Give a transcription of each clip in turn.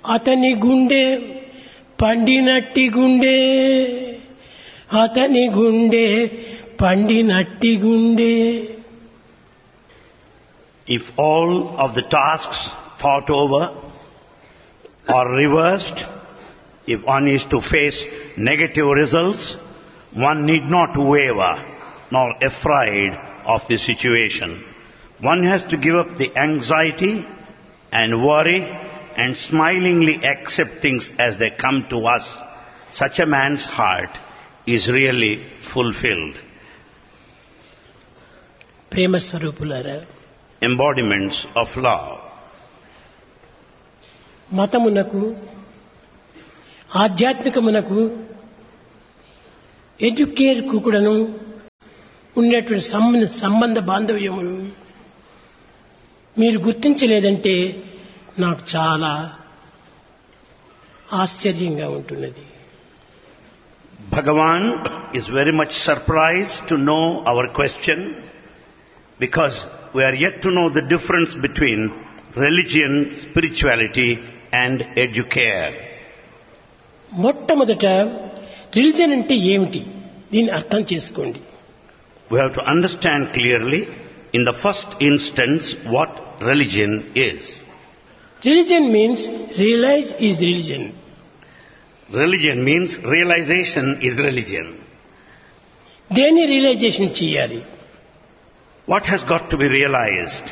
అతని గుండె పండినట్టి గుండె, అతని గుండె పండినట్టి గుండె. If all of the tasks thought over or reversed, if one is to face negative results, one need not waver nor afraid of the situation. One has to give up the anxiety and worry and smilingly accept things as they come to us. Such a man's heart is really fulfilled. ప్రేమ స్వరూపులారా, Embodiments of love. మతమునకు ఆధ్యాత్మికమునకు ఎడ్యుకేర్కు కూడాను ఉన్నటువంటి సంబంధ బాంధవ్యములు మీరు గుర్తించలేదంటే నాకు చాలా ఆశ్చర్యంగా ఉంటున్నది. Bhagavan is very much surprised to know our question, because we are yet to know the difference between religion, spirituality and educare. మొట్టమొదట రిలిజన్ అంటే ఏమిటి, దీన్ని అర్థం చేసుకోండి. We have to understand clearly, in the first instance, what religion is. Religion means realize is religion. Religion means realization is religion. దేన్ని realisation చేయాలి? What has got to be realized?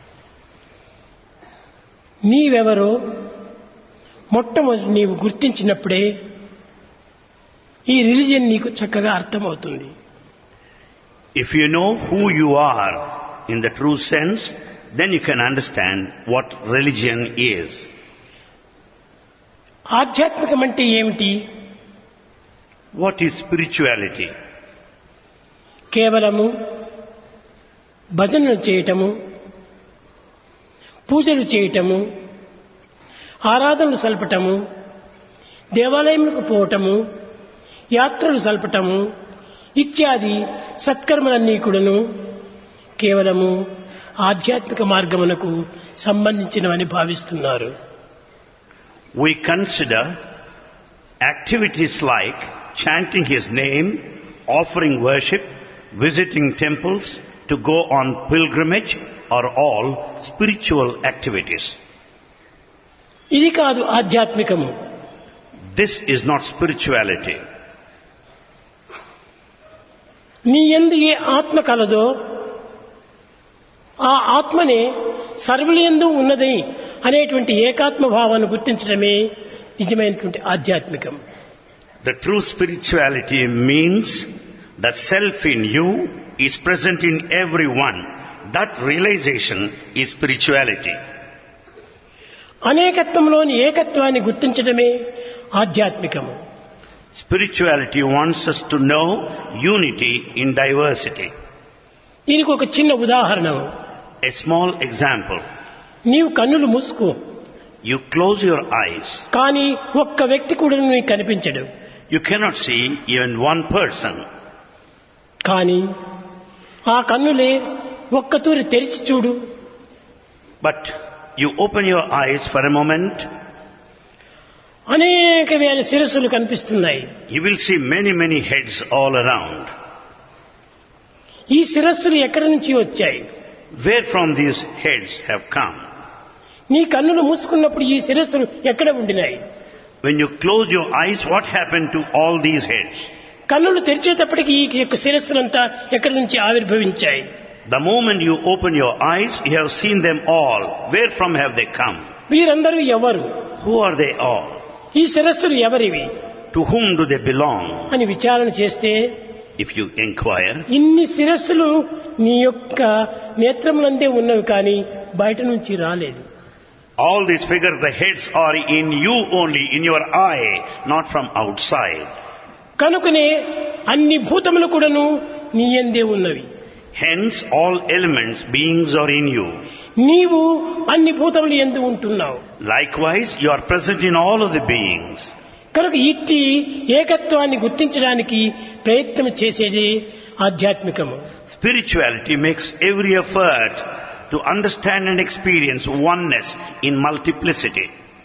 నీవెవరో మొట్టమొదటి నీవు గుర్తించినప్పుడే ఈ రిలిజియన్ నీకు చక్కగా అర్థమవుతుంది. If you know who you are in the true sense, then you can understand what religion is. ఆధ్యాత్మికం అంటే ఏమిటి? What is spirituality? కేవలము భజనలు చేయటము, పూజలు చేయటము, ఆరాధనలు సల్పటము, దేవాలయములకు పోవటము, యాత్రలు సల్పటము ఇత్యాది సత్కర్మలన్నీ కూడాను కేవలము ఆధ్యాత్మిక మార్గమునకు సంబంధించినవని భావిస్తున్నారు. We consider activities like chanting His name, offering worship, visiting temples, to go on pilgrimage are all spiritual activities. ఇది కాదు ఆధ్యాత్మికము. This is not spirituality. నీ యందు ఏ ఆత్మ కలదో ఆ ఆత్మనే సర్వులందు ఉన్నది అనేటువంటి ఏకాత్మ భావాన్ని గుర్తించడమే నిజమైనటువంటి ఆధ్యాత్మికం. The true spirituality means the self in you is present in everyone. That realization is spirituality. అనేకత్వంలోని ఏకత్వాన్ని గుర్తించడమే ఆధ్యాత్మికము. Spirituality wants us to know unity in diversity. దీనికి ఒక చిన్న ఉదాహరణ. A small example. నీవు కన్నులు మూసుకో, You close your eyes. కానీ ఒక్క వ్యక్తి కూడా నీకు కనిపించడు. You cannot see even one person. కానీ ఆ కన్నులే ఒక్కతూరి తెరిచి చూడు. But you open your eyes for a moment. అనేక వేల శిరస్సులు కనిపిస్తున్నాయి. You will see many heads all around. ఈ శిరస్సులు ఎక్కడి నుంచి వచ్చాయి? Where from these heads have come? నీ కన్నులు మూసుకున్నప్పుడు ఈ శిరస్సులు ఎక్కడ ఉండినాయి? When you close your eyes, what happened to all these heads? కన్నులు తెరిచేటప్పటికి ఈ యొక్క శిరస్సులంతా ఎక్కడి నుంచి ఆవిర్భవించాయి? The moment you open your eyes, you have seen them all. Where from have they come? వీరందరూ ఎవరు? Who are they all? ఈ శిరస్సులు ఎవరివి To whom do they belong? అని విచారణ చేస్తే, If you inquire, ఇన్ని శిరస్సులు నీ యొక్క నేత్రములందే ఉన్నవి కానీ బయట నుంచి రాలేదు. all these figures, the heads are in you only, in your eye, not from outside. కనుకనే అన్ని భూతములు కూడాను నీ యందే ఉన్నవి. Hence, all elements, beings are in you. నీవు అన్ని భూతములు యందు ఉంటున్నావు. Likewise, you are present in all of the beings. కనుక ఇట్టి ఏకత్వాన్ని గుర్తించడానికి ప్రయత్నం చేసేది ఆధ్యాత్మికము. Spirituality makes every effort to understand and experience oneness in multiplicity.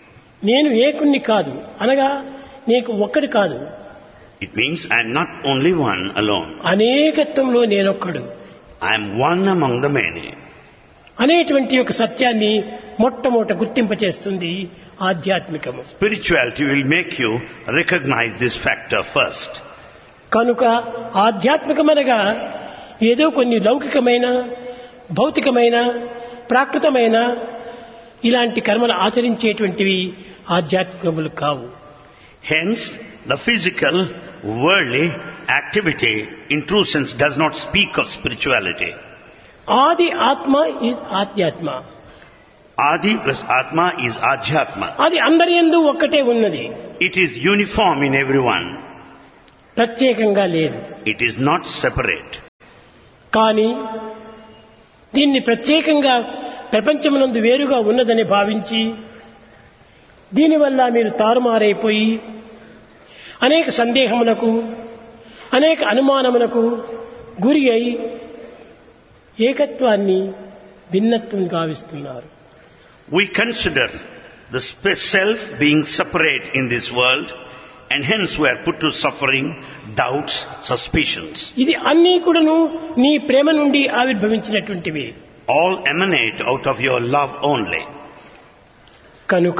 నేను ఏకుణ్ణి కాదు అనగా నీకు ఒక్కడి కాదు, It means I am not only one alone. అనేకత్వంలో నేనొక్కడు I am one among the many. అనేటువంటి ఒక సత్యాన్ని మొట్టమొదట గుర్తింపచేస్తుంది ఆధ్యాత్మికము. Spirituality will make you recognize this factor first. కనుక ఆధ్యాత్మికమనగా ఏదో కొన్ని లౌకికమైన, భౌతికమైన, ప్రాకృతమైన ఇలాంటి కర్మలు ఆచరించేటువంటివి ఆధ్యాత్మికములు కావు. Hence, the physical, worldly activity in true sense does not speak of spirituality. ఆది ఆత్మ is ఆధ్యాత్మ. Adi plus Atma is Adhyatma. అది అందరి యందు ఒక్కటే ఉన్నది, It is uniform in everyone. ప్రత్యేకంగా లేదు. It is not separate. కానీ దీన్ని ప్రత్యేకంగా ప్రపంచమునందు వేరుగా ఉన్నదని భావించి దీనివల్ల మీరు తారుమారైపోయి అనేక సందేహములకు, అనేక అనుమానములకు గురి అయి ఏకత్వాన్ని భిన్నత్వం గావిస్తున్నారు. We consider the self being separate in this world, and hence we are put to suffering, doubts, suspicions. ఇది అన్నీ కూడాను నీ ప్రేమ నుండి ఆవిర్భవించినటువంటివి. All emanate out of your love only. కనుక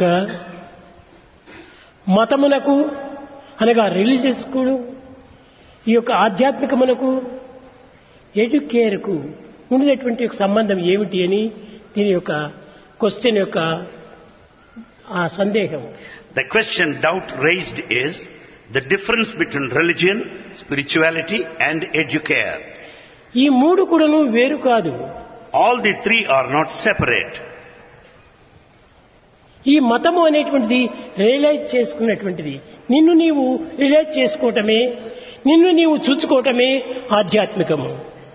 మతమునకు అనగా రిలీజియస్ కు, ఈ యొక్క ఆధ్యాత్మికమునకు, ఎడ్యుకేర్కు ఉండినటువంటి ఒక సంబంధం ఏమిటి అని దీని యొక్క క్వశ్చన్ యొక్క ఆ సందేహం. The question doubt raised is the difference between religion, spirituality and educare. ఈ మూడు కూడాను వేరు కాదు. All the three are not separate. ఈ మతము అనేటువంటిది రియలైజ్ చేసుకున్నటువంటిది. నిన్ను నీవు రియలైజ్ చేసుకోవటమే, నిన్ను నీవు చూసుకోవటమే ఆధ్యాత్మికము.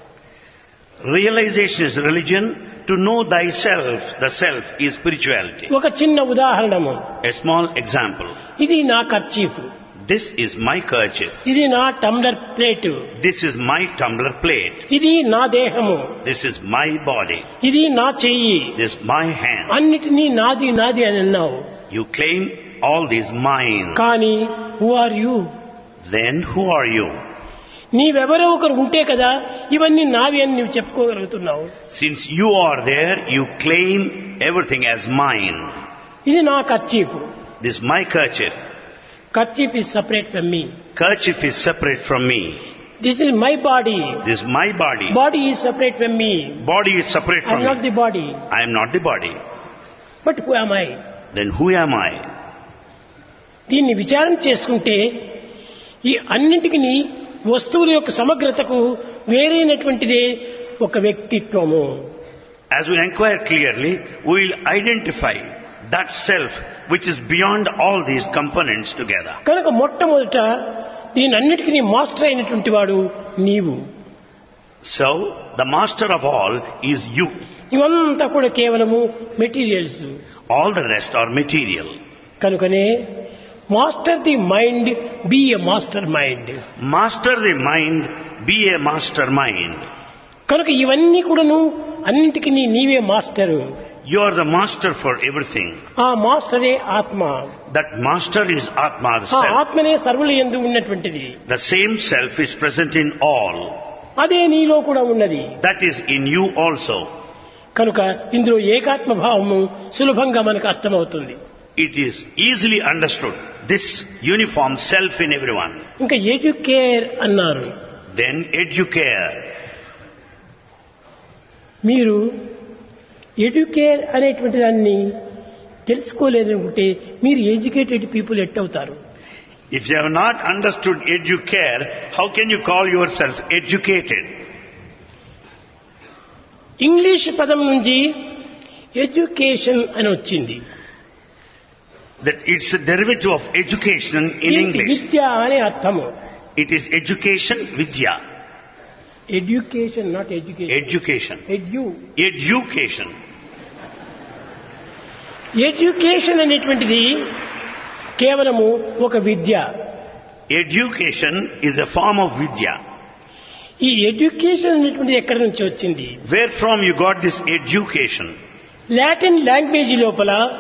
Realization is religion. To know thyself, the self, is spirituality. ఒక చిన్న ఉదాహరణము. A small example. ఇది నా kerchief, This is my kerchief. ఇది నా tumbler plate, This is my tumbler plate. ఇది నా దేహము, This is my body. ఇది నా చెయ్యి, This is my hand. అన్నిటినీ నాది నాది అని అన్నావు. You claim all these mine. కానీ who are you? Then who are you? నీవెవరో ఒకరు ఉంటే కదా ఇవన్నీ నావి అని నువ్వు చెప్పుకోగలుగుతున్నావు. Since you are there, you claim everything as mine. ఇది నా kerchief. This is my kerchief. Kerchief is separate from me. Kerchief is separate from me. This is my body. This is my body. Body is separate from me. Body is separate I from am not me. the body. I am not the body. But who am I? Then who am I? దీన్ని విచారం చేసుకుంటే ఈ అన్నింటికి వస్తువుల యొక్క సమగ్రతకు వేరైనటువంటిదే ఒక వ్యక్తిత్వము. As we inquire clearly, we will identify that self which is beyond all these components together. కనుక మొట్టమొదట దీని అన్నిటికీ మాస్టర్ అయినటువంటి వాడు నీవు. So, the master of all is you. ఇవంతా కూడా కేవలము materials. All the rest are material. కనుకనే master the mind, be a master mind. Master the mind, be a master mind. కనుక ఇవన్నీ కూడాను అన్నింటికి నీవే master. You are the master for everything. ఆ మాస్టరే ఆత్మ. That master is Atma, the ఆ self. ఆత్మనే సర్వుల యందు ఉన్నటువంటిది. The same self is present in all. అదే నీలో కూడా ఉన్నది. That is in you also. కనుక ఇందులో ఏకాత్మ భావము సులభంగా మనకు అర్థమవుతుంది. It is easily understood. This uniform self in everyone. ఇంకా ఎడ్యుకేర్ అన్నారు. Then educare. మీరు ఎడ్యుకేర్ అనేటువంటి దాన్ని తెలుసుకోలేదనుకుంటే మీరు educated people ఎట్టవుతారు? If you have not understood educare, how can you call yourself educated? English పదం నుంచి ఎడ్యుకేషన్ అని వచ్చింది. That it's a derivative of education in English. విద్య అనే అర్థము. It is education, vidya. Education, not education. Education. Education. Education అనేటువంటిది కేవలము ఒక విద్య. Education is a form of vidya. ఈ ఎడ్యుకేషన్ అనేటువంటిది ఎక్కడి నుంచి వచ్చింది? Where from you got this education? Latin language లోపల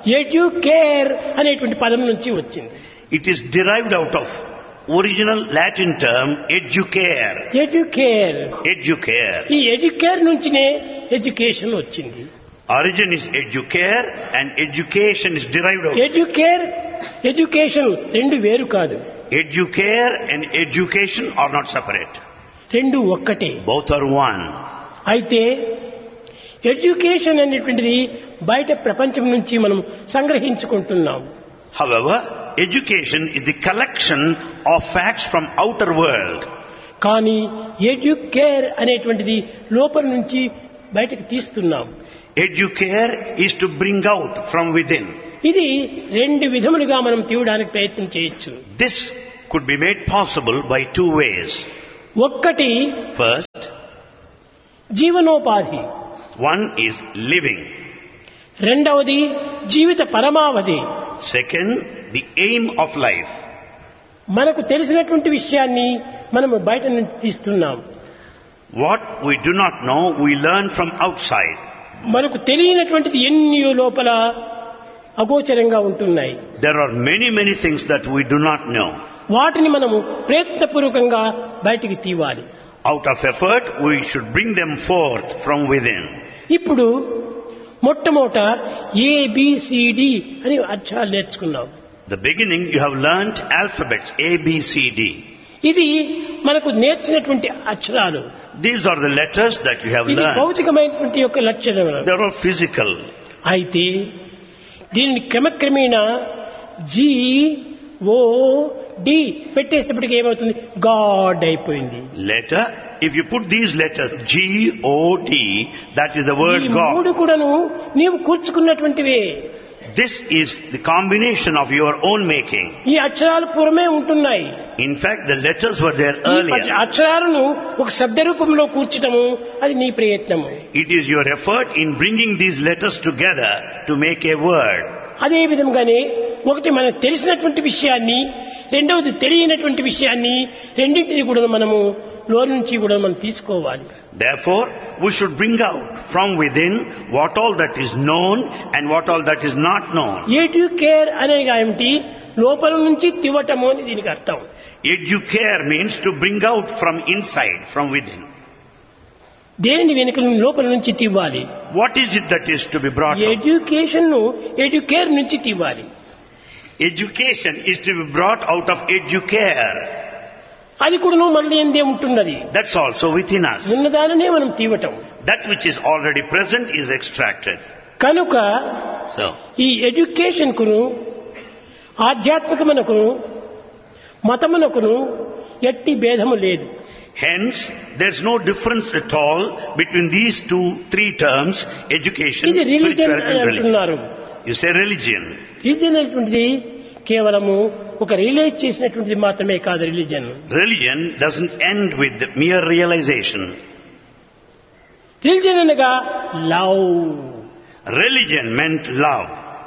ఎడ్యుకేర్ అనేటువంటి పదం నుంచి వచ్చింది. It is derived out of original Latin term educare. Educare. Educare. ఈ ఎడ్యుకేర్ నుంచినే ఎడ్యుకేషన్ వచ్చింది. Origin is educare and education is derived out. Educare, education రెండు వేరు కాదు. Educare and education are not separate. రెండు ఒక్కటే. Both are one. అయితే education అనేటువంటిది బయట ప్రపంచం నుంచి మనం సంగ్రహించుకుంటున్నాం. However, education is the collection of facts from outer world. కానీ ఎడ్యుకేర్ అనేటువంటిది లోపల నుంచి బయటకు తీస్తున్నాం. Educare is to bring out from within. ఇది రెండు విధములుగా మనం తీయడానికి ప్రయత్నం చేయొచ్చు. This could be made possible by two ways. ఒక్కటి First, జీవనోపాధి, one is living. రెండవది జీవిత పరమావధి. Second, the aim of life. మనకు తెలిసినటువంటి విషయాన్ని మనము బయట నుంచి తీస్తున్నాం. What we do not know, we learn from outside. మనకు తెలియనటువంటిది ఎన్నో లోపల అగోచరంగా ఉంటున్నాయి. There are many, many things that we do not know. వాటిని మనము ప్రయత్నపూర్వకంగా బయటికి తీవాలి. Out of effort, we should bring them forth from within. ఇప్పుడు మొట్టమొదట ABCD అని అక్షరాలు నేర్చుకున్నాం. The beginning, you have learnt alphabets A, B, C, D. ఇది మనకు నేర్చినటువంటి అక్షరాలు. These are the letters that you have ఇది learned. భౌతికమైనటువంటి యొక్క లక్షణం. They are all physical. అయితే దీనిని క్రమక్రమేణా GOD పెట్టేసేపటికి ఏమవుతుంది? గాడ్ అయిపోయింది. Letter, if you put these letters G-O-D, that is the word ఈ మూడు God. కూడాను నీవు కూర్చుకున్నటువంటివే. This is the combination of your own making. ఈ అక్షరాలు పూర్వమే ఉంటున్నాయి. In fact, the letters were there ఈ earlier. అక్షరాలను ఒక శబ్ద రూపంలో కూర్చటము అది నీ ప్రయత్నము. It is your effort in bringing these letters together to make a word. అదే విధంగానే ఒకటి మనకు తెలిసినటువంటి విషయాన్ని, రెండవది తెలియనటువంటి విషయాన్ని, రెండింటిని కూడా మనము లోని నుంచి కూడా మనం తీసుకోవాలి. Therefore, we should bring out from within what all that is known and what all that is not known. Educare అనేది ఏమిటి? లోపల నుంచి తివ్వటము అని దీనికి అర్థం. Educare means to bring out from inside, from within. దేనిని వెనుక లోపల నుంచి తివ్వాలి? What is it that is to be brought out? Education ను ఎడ్యుకేర్ నుంచి తివ్వాలి. Education is to be brought out of educare. అది కూడా మళ్ళీ ఎందే ఉంటున్నది. That's also within us. ఉన్నదాననే మనం తీవటం. That which is already present is extracted. కనుక So, ఈ ఎడ్యుకేషన్ కును ఆధ్యాత్మికమునకును మతమునకును ఎట్టి భేదము లేదు. hence, there's no difference at all between these two, three terms, education, ఇది రిలీజన్ spirituality అని and religion. అంటున్నారు. You say religion. రిలీజన్ అనేటువంటిది కేవలము ఒక రియలైజ్ చేసినటువంటిది మాత్రమే కాదు. Religion Religion doesn't end with the mere realization. Religion అనగా లవ్. Religion meant love.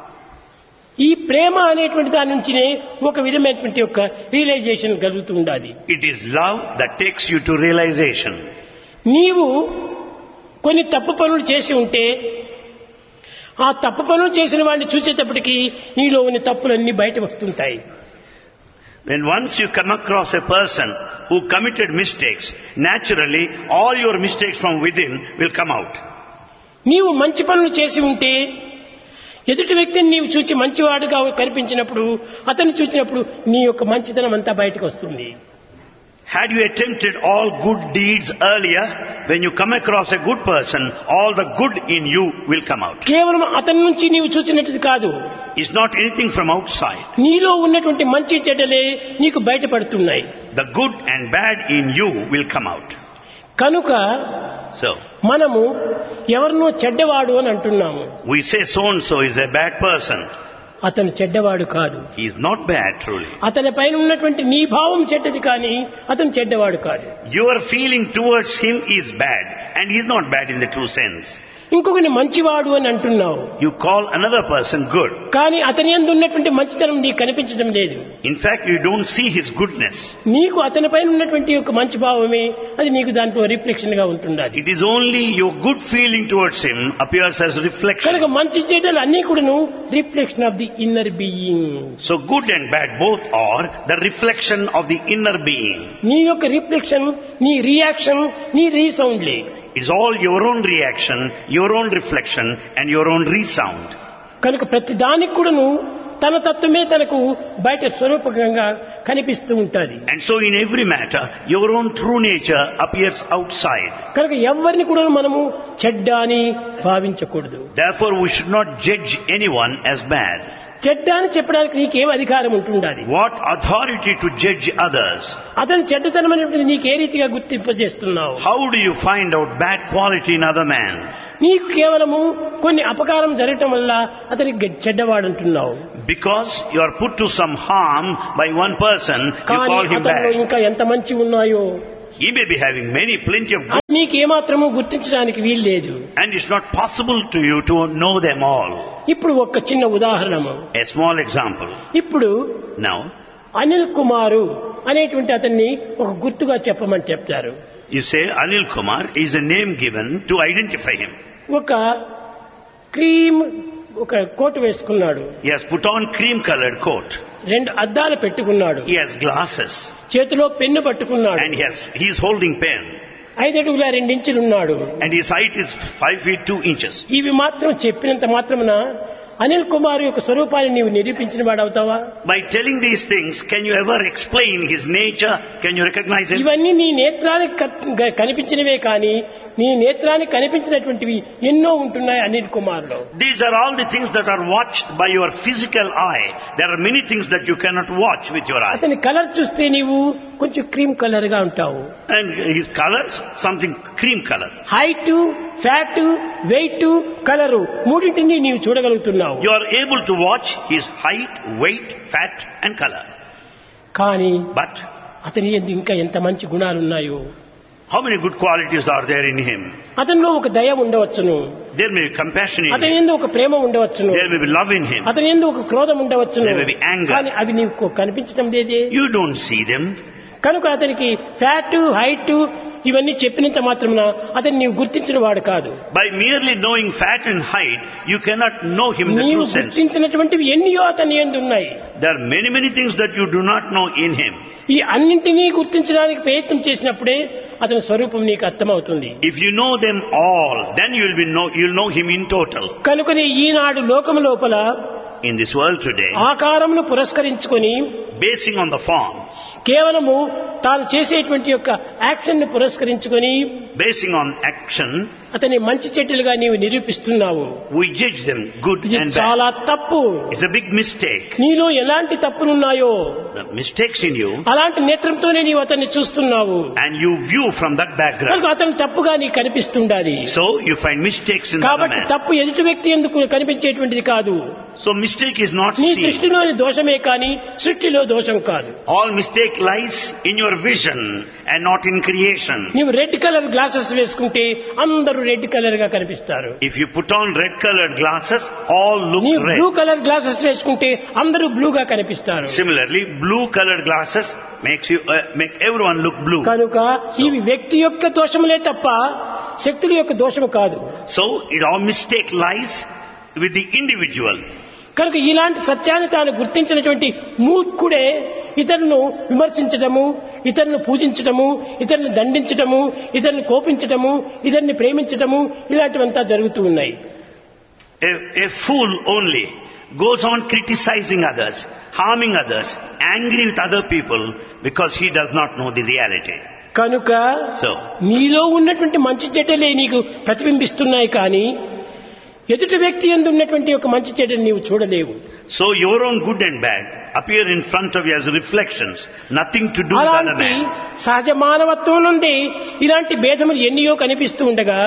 ఈ ప్రేమ అనేటువంటి దాని నుంచినే ఒక విధమైనటువంటి యొక్క రియలైజేషన్ కలుగుతూ ఉండాలి. It is love that takes you to realization. నీవు కొన్ని తప్పు పనులు చేసి ఉంటే ఆ తప్పు పనులు చేసిన వాడిని చూసేటప్పటికి నీలో ఉన్న తప్పులన్నీ బయట వస్తుంటాయి. When once you come across a person who committed mistakes, naturally all your mistakes from within will come out. నీవు మంచి పనులు చేసి ఉంటే ఎదుటి వ్యక్తిని నీవు చూచి మంచివాడుగా కనిపించినప్పుడు అతన్ని చూసినప్పుడు నీ యొక్క మంచితనం అంతా బయటకు వస్తుంది. Had you attempted all good deeds earlier, when you come across a good person, all the good in you will come out. కేవలం అతని నుంచి నీవు చూసినట్టు కాదు. It's not anything from outside. నీలో ఉన్నటువంటి మంచి చెడ్డలే నీకు బయటపడుతున్నాయి. The good and bad in you will come out. కనుక So, మనము ఎవరినో చెడ్డవాడు అని అంటున్నాము. we say so-and-so is a bad person. అతను చెడ్డవాడు కాదు. He is not bad, truly. అతని పైన ఉన్నటువంటి నీ భావం చెడ్డది కానీ అతను చెడ్డవాడు కాదు. Your feeling towards him is bad, and he is not bad in the true sense. ఇంకొకరిని మంచివాడు అని అంటున్నావు. You call another person good. కానీ అతని యందు ఉన్నటువంటి మంచితనం నీకు కనిపించడం లేదు. In fact, you don't see his goodness. నీకు అతని పైన ఉన్నటువంటి ఒక మంచి భావమే అది నీకు దాంట్లో రిఫ్లెక్షన్ గా ఉంటుండాలి. It is only your good feeling towards him appears as reflection. కనుక మంచి చెడ్డలు అన్ని కూడాను reflection of the inner being. So good and bad both are the reflection of the inner being. నీ యొక్క రిఫ్లెక్షన్, నీ రియాక్షన్, నీ రీసౌండ్లే. It's all your own reaction, your own reflection and your own resound. కనుక ప్రతి దానికి కూడాను తన తత్వమే తనకు బయట స్వరూపకంగా కనిపిస్తూ ఉంటుంది. And so in every matter, your own true nature appears outside. కనుక ఎవరిని కూడా మనము చెడ్డ అని భావించకూడదు. Therefore, we should not judge anyone as bad. చెడ్డ అని చెప్పడానికి నీకేం అధికారం ఉంటుండాలి? What authority to judge others? అతని చెడ్డతనం అనేటువంటి నీకు ఏ రీతిగా గుర్తింపజేస్తున్నావు? How do you find out bad quality in other man? నీకు కేవలము కొన్ని అపకారం జరగటం వల్ల అతనికి చెడ్డవాడంటున్నావు. Because you are put to some harm by one person, you కానీ call him అతనిలో bad. ఇంకా ఎంత మంచి ఉన్నాయో He may be having plenty of good, నీకేమాత్రము గుర్తించడానికి వీల్లేదు. and it's not possible to you to know them all. ఇప్పుడు ఒక చిన్న ఉదాహరణము, A small example. ఇప్పుడు Now, అనిల్ కుమారు అనేటువంటి అతన్ని ఒక గుర్తుగా చెప్పమని చెప్తారు. you say Anil Kumar is a name given to identify him. ఒక క్రీమ్ ఒక కోట్ వేసుకున్నాడు, He has put on cream-colored coat. 2 అద్దాలు పెట్టుకున్నాడు, He has glasses, చేతిలో పెన్ను పట్టుకున్నాడు, and he is holding pen. 5 అడుగుల 2 ఇంచులు ఉన్నాడు. And his height is 5 feet 2 inches. ఇవి మాత్రం చెప్పినంత మాత్రమున అనిల్ కుమార్ యొక్క స్వరూపాన్ని నీవు నిరూపించిన వాడవుతావా? By telling these things, can you ever explain his nature? Can you recognize him? ఇవన్నీ నీ నేత్రానికి కనిపించినవే కానీ నీ నేత్రానికి కనిపించినటువంటివి ఎన్నో ఉంటున్నాయి Anil కుమార్లో. These are all the things that are watched by your physical eye. There are many things that you cannot watch with your eye. అతని colour చూస్తే నీవు కొంచెం క్రీమ్ కలర్ గా ఉంటావు. And his colors, something cream color. Height, fat, wait, colour మూడింటిని నీవు చూడగలుగుతున్నావు. You are able to watch his height, weight, fat and color. కానీ But అతని యందు ఇంకా ఎంత మంచి గుణాలు ఉన్నాయో. how many good qualities are there in him? అతనిలో ఒక దయ ఉండవచ్చును, There may be compassion in అతని him. యందు ఒక ప్రేమ ఉండవచ్చును, There may be love in him. అతని యందు ఒక క్రోధం ఉండవచ్చును. There may be anger. కానీ అవి నీకు కనిపించడం లేదే. You don't see them. కనుక అతనికి ఫ్యాట్, హైట్ ఇవన్నీ చెప్పినంత మాత్రమున అతన్ని నీవు గుర్తించిన వాడు కాదు. By merely knowing fat and height, you cannot know him in the నీవు true sense. గుర్తించినటువంటివి ఎన్నో అతని యందు ఉన్నాయి. There are many, many things that you do not know in him. ఈ అన్నింటినీ గుర్తించడానికి ప్రయత్నం చేసినప్పుడే అతని స్వరూపం నీకు అర్థమవుతుంది. If you know them all, then you'll know him in total. కనుకనే ఈనాడు లోకము లోపల In this world today, ఆకారమును పురస్కరించుకొని basing on the form, కేవలము తాను చేసేటువంటి యొక్క యాక్షన్ ని పురస్కరించుకొని basing on action, అతని మంచి చెడ్డలుగా నీవు నిరూపిస్తున్నావు. we judge them good ఇది and చాలా bad. తప్పు. It's a big mistake. నీలో ఎలాంటి తప్పులున్నాయో The mistakes in you, అలాంటి నేత్రంతోనే నీవు అతన్ని చూస్తున్నావు. and you view from that background. కనుక అతను తప్పుగా నీకు కనిపిస్తుండాలి. So you find mistakes in the other కాబట్టి man. తప్పు ఎదుటి వ్యక్తి ఎందుకు కనిపించేటువంటిది కాదు. So mistake is not నీ seen. దృష్టిలోని దోషమే కానీ సృష్టిలో దోషం కాదు. All mistake lies in your vision and not in creation. నీవు రెడ్ కలర్ గ్లాసెస్ వేసుకుంటే అందరూ రెడ్ కలర్ గా కనిపిస్తారు. If you put on red colored glasses, all look నీవు red. బ్లూ కలర్ గ్లాసెస్ వేసుకుంటే అందరూ బ్లూ గా కనిపిస్తారు. Similarly, blue colored glasses make everyone look blue. కనుక ఇవి వ్యక్తి యొక్క దోషములే తప్ప శక్తుల యొక్క దోషము కాదు. So all mistake lies with the individual. కనుక ఇలాంటి సత్యాన్ని తాను గుర్తించినటువంటి మూర్ఖుడే ఇతరులను విమర్శించడము, ఇతరులను పూజించడము, ఇతరులను దండించడము, ఇతరులను కోపించడము, ఇతరుని ప్రేమించడము ఇలాంటివంతా జరుగుతూ ఉన్నాయి. A fool only goes on criticizing others, harming others, angry with other people because he does not know the reality. కనుక So నీలో ఉన్నటువంటి మంచి చెడ్డలే నీకు ప్రతిబింబిస్తున్నాయి కానీ ఎదుటి వ్యక్తి యందు ఉన్నటువంటి ఒక మంచి చెడ్డని నీవు చూడలేవు. So your own good and bad appear in front of you as reflections, nothing to do with other అలాంటి man. సహజ మానవత్వం నుండి ఇలాంటి భేదములు ఎన్నో కనిపిస్తూ ఉండగా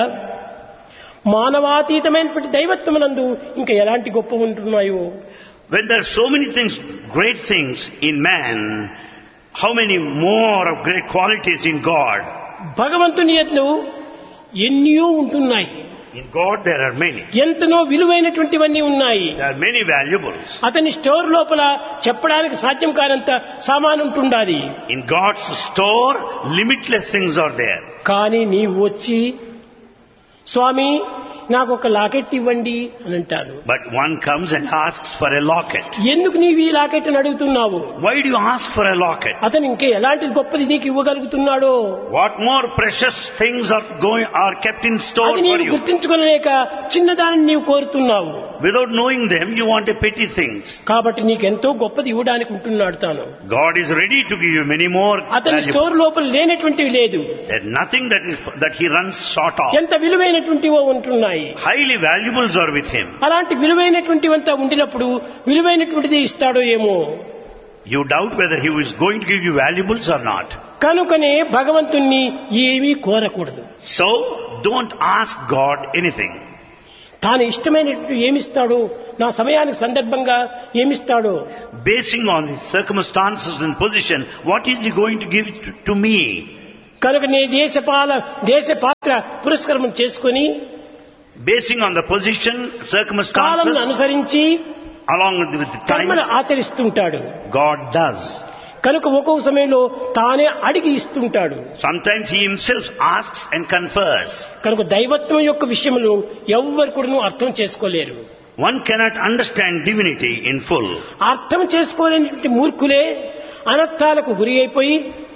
మానవాతీతమైనటువంటి దైవత్వమునందు ఇంకా ఎలాంటి గొప్ప ఉంటున్నాయో. When there are so many things, great things in man, how many more of great qualities in God? భగవంతుని యందు ఎన్నో ఉంటున్నాయి. In God there are many. ఎంతనో విలువైనటువంటివన్నీ ఉన్నాయి. There are many valuables. అతని స్టోర్ లోపల చెప్పడానికి సాధ్యం కానంత సామాను ఉంటుండాలి. In God's store, limitless things are there. కానీ నీవు వచ్చి స్వామి నాకు ఒక లాకెట్ ఇవ్వండి అని అంటారు. But one comes and asks for a locket. ఎందుకు నీవు ఈ లాకెట్ అని అడుగుతున్నావు? Why do you ask for a locket? అతను ఇంకా ఎలాంటి గొప్పది నీకు ఇవ్వగలుగుతున్నాడో? What more precious things are kept in store అది for నీవు you? గుర్తించుకోలేక చిన్నదాన్ని నీవు కోరుతున్నావు. Without knowing them, you want a petty things. కాబట్టి నీకెంతో గొప్పది ఇవ్వడానికి ఉంటున్నాడు తాను. God is ready to give you many more. అతని స్టోర్ లోపల లేనటువంటివి లేదు. There's nothing that he runs short of. ఎంత విలువైనటువంటివో ఉంటున్నాయి. Highly valuables are with him. అలాంటి విలువైనటువంటివంతా ఉండినప్పుడు విలువైనటువంటిది ఇస్తాడో ఏమో. You doubt whether he is going to give you valuables or not. కనుకనే భగవంతుణ్ణి ఏమీ కోరకూడదు. So, don't ask God anything. తాను ఇష్టమైనట్టు ఏమిస్తాడో, నా సమయానికి సందర్భంగా ఏమిస్తాడో, Basing on the circumstances and position, what is he going to give to me? కనుక నే దేశ పాత్ర పురస్కారం చేసుకుని Basing on the position, column circumstances, అనుసరించి along with the కర్మను times, ఆచరిస్తుంటాడు. God does. కనుక ఒక్కొక్క సమయంలో తానే అడిగి ఇస్తుంటాడు. Sometimes he himself asks and confers. కనుక దైవత్వం యొక్క విషయములు ఎవ్వరు కూడా అర్థం చేసుకోలేరు. One cannot understand divinity in full. అర్థం చేసుకోలేనటువంటి మూర్ఖులే అనర్థాలకు గురి అయిపోయి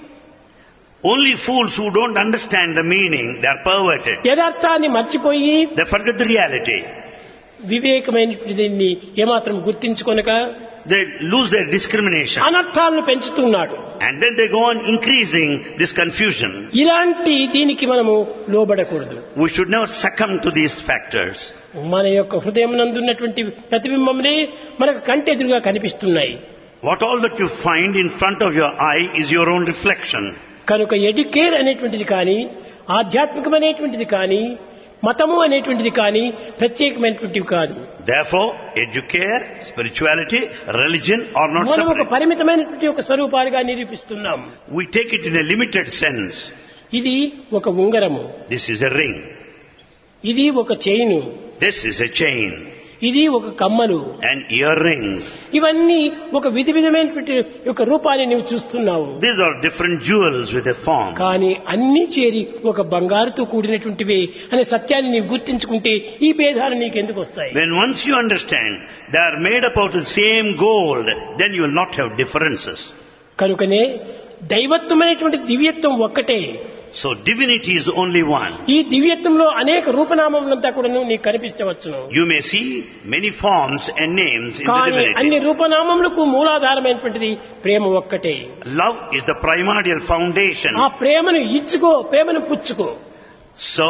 Only fools who don't understand the meaning, they are perverted. యథార్థాన్ని మర్చిపోయి They forget the reality. వివేకమైనటువంటి దీన్ని ఏమాత్రం గుర్తించుకొనక They lose their discrimination. అనర్థాలను పెంచుతున్నాడు. And then they go on increasing this confusion. ఇలాంటి దీనికి మనము లోబడకూడదు. We should never succumb to these factors. మన యొక్క హృదయం నందున్నటువంటి ప్రతిబింబములే మనకు కంటెదురుగా కనిపిస్తున్నాయి. What all that you find in front of your eye is your own reflection. కనుక ఎడ్యుకేర్ అనేటువంటిది కానీ, ఆధ్యాత్మికమైనటువంటిది కానీ, మతము అనేటువంటిది కానీ ప్రత్యేకమైనటువంటివి కాదు. Therefore, educare, spirituality, religion are not మనం ఒక separate. పరిమితమైనటువంటి ఒక స్వరూపాలుగా నిరూపిస్తున్నాం. We take it in a limited sense. ఇది ఒక ఉంగరము, This is a ring. ఇది ఒక chain, This is a chain. ఇది ఒక కమ్మలు, And earrings. ఇవన్నీ ఒక విధమైనటువంటి ఒక రూపాన్ని నీవు చూస్తున్నావు. These are different jewels with a form. కానీ అన్ని చేరి ఒక బంగారుతో కూడినటువంటివే అనే సత్యాన్ని నీవు గుర్తించుకుంటే ఈ భేదాలు నీకెందుకు వస్తాయి? When once you understand they are made up out of the same gold, then you will not have differences. కనుకనే దైవత్వమైనటువంటి దివ్యత్వం ఒక్కటే. So divinity is only one. ఈ దివ్యత్వంలో అనేక రూపనామములంతా కూడా నీకు కనిపించవచ్చును. You may see many forms and names in the కానీ అన్ని divinity. రూపనామములకు మూలాధారమైనటువంటిది ప్రేమ ఒక్కటే. Love is the primordial foundation. ఆ ప్రేమను ఇచ్చుకో, ప్రేమను పుచ్చుకో. So,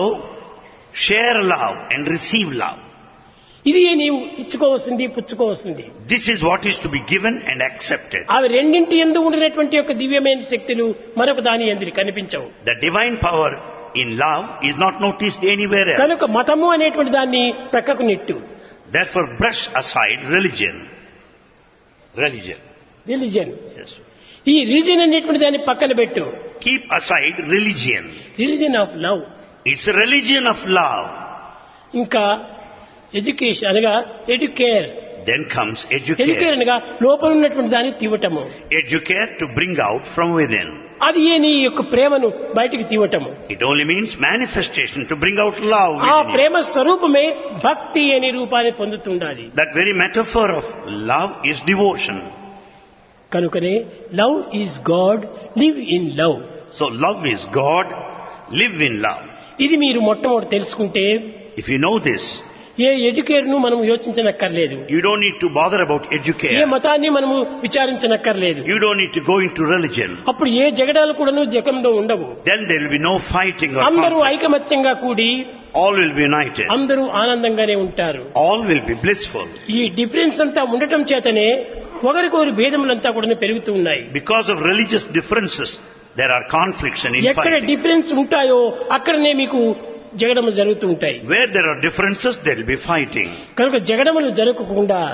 share love and receive love. ఇది నీవు ఇచ్చుకోవాల్సింది, పుచ్చుకోవాల్సింది. This is what is to be given and accepted. అవి రెండింటి యందు ఉండినటువంటి యొక్క దివ్యమైన శక్తులు మరొక దాని యందు కనిపించవు. The divine power in love is not noticed anywhere else. కనుక మతము అనేటువంటి దాన్ని ప్రక్కకు net. Therefore, brush aside religion. Religion. Yes. ఈ రిలీజియన్ అనేటువంటి దాన్ని పక్కన పెట్టు. Keep aside religion. Religion of love. It's a religion of love. ఇంకా ఎడ్యుకేషన్ అనగా educare. Then comes educare educare. అనగా లోపల ఉన్నటువంటి దాన్ని తీవటము. Educare to bring out from within. అది నీ యొక్క ప్రేమను బయటికి తీవటము. It only means manifestation to bring out love ఆ within you. ప్రేమ స్వరూపమే భక్తి అనే రూపాన్ని పొందుతుండాలి. That very metaphor of love is devotion. కనుకనే love is God, live in love. So love is God, live in love. ఇది మీరు మొట్టమొదటి తెలుసుకుంటే If you know this, A educare ను మనం యోచించనక్కర్లేదు. you don't need to bother about A educare. మతాన్ని మనము విచారించనక్కర్లేదు. You don't need to go into religion. అప్పుడు ఏ జగడాలు కూడా జగంలో ఉండవు. Then there will be no fighting or అందరూ conflict. ఐకమత్యంగా కూడి All will be united. అందరూ ఆనందంగానే ఉంటారు. All will be blissful. ఈ డిఫరెన్స్ అంతా ఉండటం చేతనే ఒకరికొకరి భేదములంతా కూడా పెరుగుతూ ఉన్నాయి. Because of religious differences, there are conflicts and ఎక్కడ infighting. డిఫరెన్స్ ఉంటాయో అక్కడనే మీకు జగడములు జరుగుతూ ఉంటాయి. Where there are differences, there will be fighting. కనుక జగడములు జరగకుండా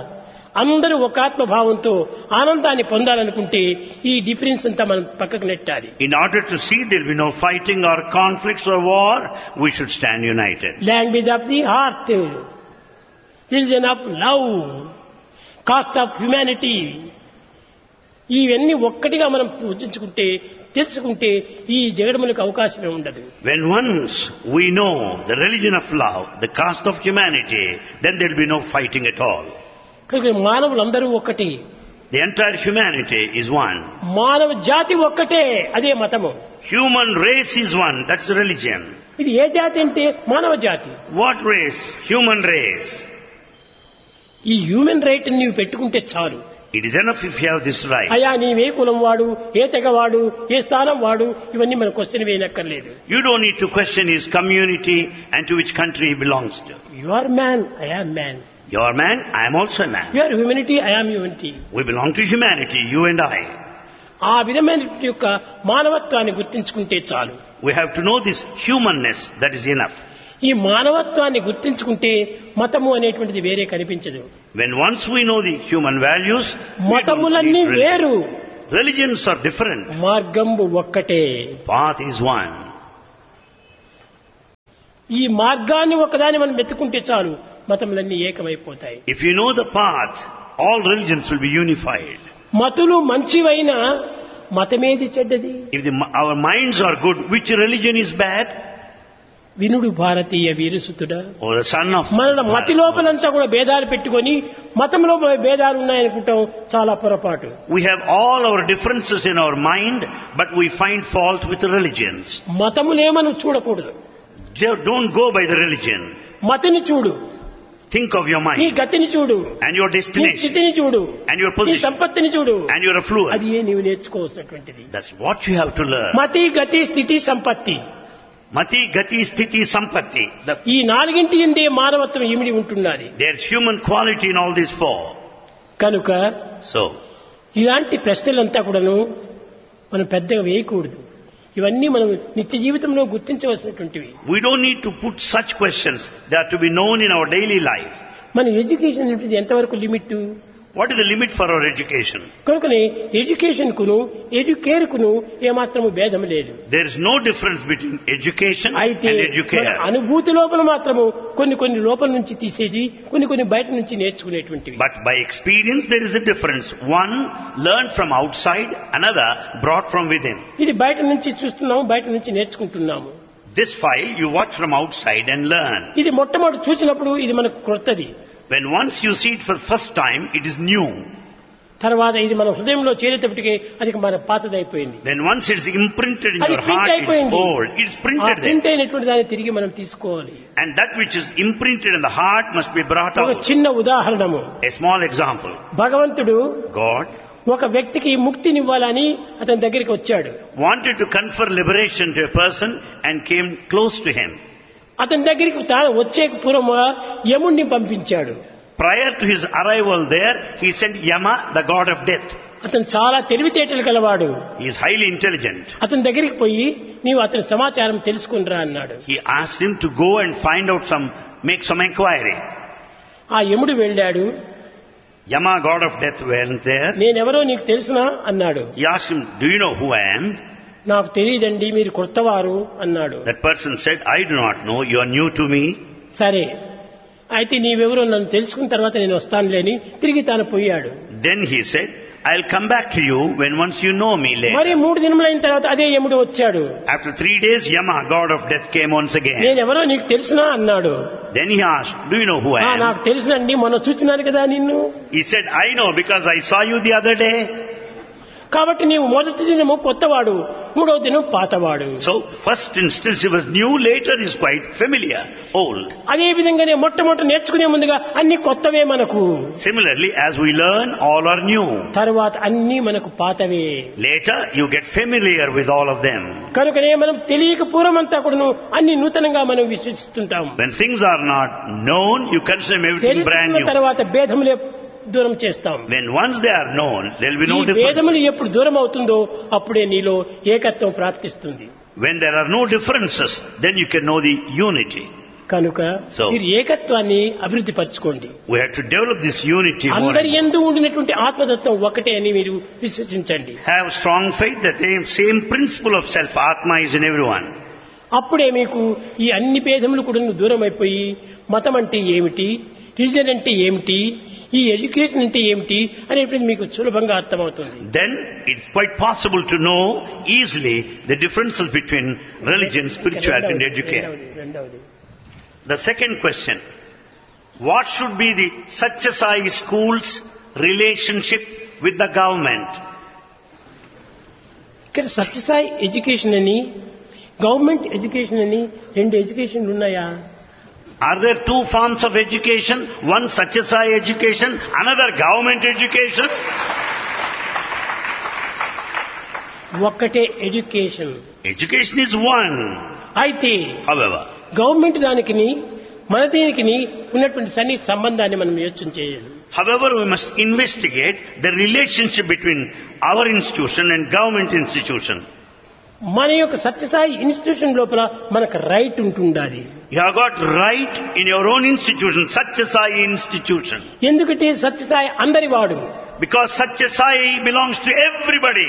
అందరూ ఒక ఆత్మభావంతో ఆనందాన్ని పొందాలనుకుంటే ఈ డిఫరెన్స్ అంతా మనం పక్కకు నెట్టాలి. In order to see there will be no fighting or conflicts or war, we should stand united. Language of the heart, religion of love, cost of humanity, ఇవన్నీ ఒక్కటిగా మనం పూజించుకుంటే తెలుసుకుంటే ఈ జగడములకు అవకాశమే ఉండదు. When once we know the religion of love, the caste of humanity, then there will be no fighting at all. కనుక మానవులందరూ ఒక్కటి, The entire humanity is one. మానవ జాతి ఒక్కటే, అదే మతము. Human race is one, that's the religion. ఇది ఏ జాతి అంటే మానవ జాతి. What race? Human race. ఈ హ్యూమన్ రైట్ నీవు పెట్టుకుంటే చాలు. It is enough if you have this right. అయా నీవే కులం వాడు, ఏ తెగ వాడు, ఏ స్థానం వాడు, ఇవన్నీ మన question వేయనక్కర్లేదు. You don't need to question his community and to which country he belongs to. You are man, I am man. You are man, I am also a man. You are humanity, I am humanity. We belong to humanity, you and I. ఆ విధమైన యొక్క మానవత్వాన్ని గుర్తించుకుంటే చాలు. We have to know this humanness, that is enough. ఈ మానవత్వాన్ని గుర్తించుకుంటే మతము అనేటువంటిది వేరే కనిపించదు. When once we know the human values, we don't మతములన్నీ need వేరు, religion. Religions are different. మార్గంబు ఒక్కటే. Path is one. ఈ మార్గాన్ని ఒకదాన్ని మనం వెతుకుంటే చాలు, మతములన్నీ ఏకమైపోతాయి. If you know the path, all religions will be unified. మతులు మంచివైనా మతమేది చెడ్డది? If our minds are good, which religion is bad? వినుడు భారతీయ వీరసుతుడా, Or the son of మన మతి లోపలంతా కూడా భేదాలు పెట్టుకొని మతంలో భేదాలు ఉన్నాయనుకుంటాం, చాలా పొరపాటు. We have all our differences in our mind, but we find fault with the religions. మతములేమను చూడకూడదు. Don't go by the religion. మతిని చూడు, Think of your నీ mind గతిని చూడు, and your నీ destination స్థితిని చూడు, and your నీ position సంపత్తిని చూడు. and your affluence. అది నీవు నేర్చుకోవాల్సినటువంటిది. That's what you have to learn. మతి, గతి, స్థితి, సంపత్తి, Mati, Gati, Sthiti, Sampatti. ఈ నాలుగింటి ఎందే మానవత్వం ఇమిడి ఉంటున్నది. There's human quality in all these four. కనుక So, ఇలాంటి ప్రశ్నలంతా కూడాను మనం పెద్దగా వేయకూడదు. ఇవన్నీ మనం నిత్య జీవితంలో గుర్తించవలసినటువంటివి. we don't need to put such questions. They are to be known in our daily life. మన ఎడ్యుకేషన్ అనేది ఎంతవరకు limit? What is the limit for our education? కనుకనే ఎడ్యుకేషన్ కును ఎడ్యుకేర్ కును ఏమాత్రము భేదం లేదు. There is no difference between education అయితే and మన educare. అనుభూతి లోపల మాత్రము కొన్ని లోపల నుంచి తీసేది, కొన్ని బయట నుంచి నేర్చుకునేటువంటివి. But by experience there is a difference. One learned from outside, another brought from within. ఇది బయట నుంచి చూస్తున్నాము, బయట నుంచి నేర్చుకుంటున్నాము. This file you watch from outside and learn. ఇది మొట్టమొదటి చూసినప్పుడు ఇది మనకు కొత్తది. When once you see it for the first time, it is new. తర్వాత ఇది మన హృదయంలో చేరేటప్పటికే అది మన పాతదైపోయింది. Then once it is imprinted in అది your ప్రింట్ heart, it's అయిపోయింది. old. It's ఆ printed there. ప్రింట్ అయినటువంటి దాన్ని తిరిగి మనం తీసుకోవాలి. And that which is imprinted in the heart must be brought ఒక out. చిన్న ఉదాహరణము, A small example. భగవంతుడు God ఒక వ్యక్తికి ముక్తినివ్వాలని అతని దగ్గరికి వచ్చాడు. wanted to confer liberation to a person and came close to him. అతని దగ్గరికి తాను వచ్చే పూర్వముగా యముణ్ణి పంపించాడు. Prior to his arrival there, he sent Yama, the god of death. అతను చాలా తెలివితేటలు గలవాడు. He is highly intelligent. అతని దగ్గరికి పోయి నీవు అతని సమాచారం తెలుసుకునిరా అన్నాడు. He asked him to go and find out make some inquiry. ఆ యముడు వెళ్ళాడు. Yama, god of death, went there. నేనెవరో నీకు తెలుసునా అన్నాడు. He asked him, do you know who I am? నాకు తెలియదండి, మీరు కొత్తవారు అన్నాడు. That person said, I do not know, you are new to me. సరే అయితే నీవెవరో నన్ను తెలుసుకున్న తర్వాత నేను వస్తానులేని తిరిగి తాను పోయాడు. Then he said, I'll come back to you when once you know me మరి later. 3 దినములైన తర్వాత అదే యముడు వచ్చాడు. After 3 days, Yama, god of death, came once again. నేనెవరో నీకు తెలుసునా అన్నాడు. Then he asked, do you know who I am? నాకు తెలుసునండి, మొన్న చూచినాను కదా నిన్ను. He said, I know because I saw you the other day. కాబట్టి నీవు మొదటి దినము కొత్తవాడు, మూడవ దినం పాతవాడు. So, first instance he was new, later he is quite familiar, old. అదే విధంగానే మొట్టమొదటి నేర్చుకునే ముందుగా అన్ని కొత్తవే మనకు. Similarly, as we learn, all are new. తర్వాత అన్ని మనకు పాతవే. Later, you get familiar with all of them. కనుకనే మనం తెలియక పూర్వమంతా కూడాను అన్ని నూతనంగా మనం విశ్వసిస్తుంటాం. When things are not known, you consider everything brand తెలుసుకున్న new. తర్వాత భేదములే దూరం చేస్తాం. When once they are known, there will be no ఈ భేదములు difference. ఎప్పుడు దూరం అవుతుందో అప్పుడే నీలో ఏకత్వం ప్రాప్తిస్తుంది. When there are no differences, then you can know the unity. కనుక So, మీరు ఏకత్వాన్ని అభివృద్ధి పరచుకోండి. we have to develop this unity more. అందరి and more. యందు ఉండినటువంటి ఆత్మతత్వం ఒకటే అని మీరు విశ్వసించండి. Have strong faith that the same principle of self, Atma, is in everyone. అప్పుడే మీకు ఈ అన్ని భేదములు కూడా దూరం అయిపోయి మతం అంటే ఏమిటి, రిలీజన్ అంటే ఏమిటి, ఈ ఎడ్యుకేషన్ అంటే ఏమిటి అనేటువంటి మీకు సులభంగా అర్థమవుతుంది. Then it's quite possible to know easily the differences between religion, spirituality and education. రెండవది The second question, what should be the Satyasai school's relationship with the government? ఇక్కడ సత్యసాయి ఎడ్యుకేషన్ అని గవర్నమెంట్ ఎడ్యుకేషన్ అని రెండు ఎడ్యుకేషన్లు ఉన్నాయా? Are there two forms of education? One Satyasai education, another government education? ఒక్కటే education. Education is one. అయితే However, government దానికి మన దీనికి ఉన్నటువంటి సన్నిహిత సంబంధాన్ని మనం యోచన చేయాలి. we must investigate the relationship between our institution and government institution. మన యొక్క సత్యసాయి ఇన్స్టిట్యూషన్ లోపల మనకు రైట్ ఉంటుండాలి. You have got right in your own institution, Satyasai institution. ఎందుకంటే సత్యసాయి అందరి వాడు. Because Satyasai belongs to everybody.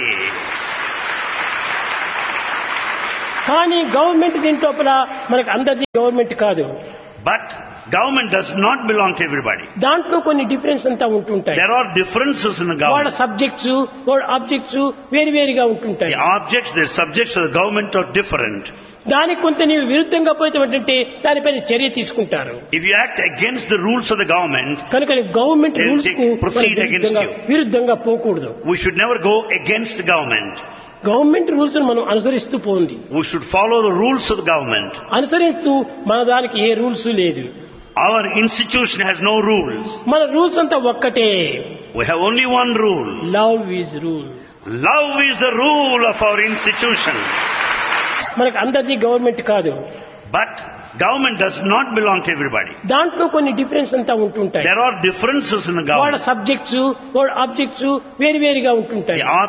కానీ గవర్నమెంట్ దీని లోపల మనకు అందరిది గవర్నమెంట్ కాదు. But government does not belong to everybody. దాంట్లో కొన్ని డిఫరెన్స్ అంతా ఉంటుంటాయి. There are differences in the వాళ్ళ government. సబ్జెక్ట్స్ వాళ్ళ ఆబ్జెక్ట్స్ వేరువేరుగా ఉంటుంటాయి. The objects, the subjects of the government are different. దానికి కొంత నీవు విరుద్ధంగా పోతే దానిపైన చర్య తీసుకుంటారు. If you act against the rules of the government, కనుక గవర్నమెంట్ They'll రూల్స్ కు proceed against you. విరుద్ధంగా పోకూడదు. we should never go against the government. Government rules మనం అనుసరిస్తూ పోండి. We should follow the rules of the government. అనుసరిస్తూ మన దానికి ఏ రూల్స్ లేదు. Our institution has no rules. మన రూల్స్ అంతా ఒక్కటే. We have only one rule. Love is rule. Love is the rule of our institution. మనకు అందరిది గవర్నమెంట్ కాదు. But government does not belong to everybody. దాంట్లో కొన్ని డిఫరెన్స్ అంతా ఉంటుంటాయి. There are differences in the వాళ్ళ government. సబ్జెక్ట్స్ వాళ్ళ objects వేరువేరుగా ఉంటుంటాయి. The